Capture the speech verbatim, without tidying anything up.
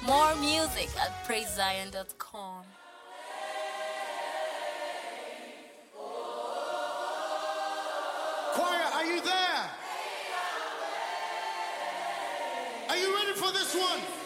More music at praise zion dot com. Choir, are you there? Are you ready for this one?